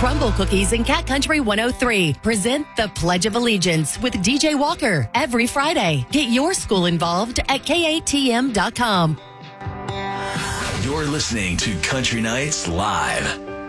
Crumble Cookies and Cat Country 103 present the Pledge of Allegiance with DJ Walker every Friday. Get your school involved at KATM.com. You're listening to Country Nights Live.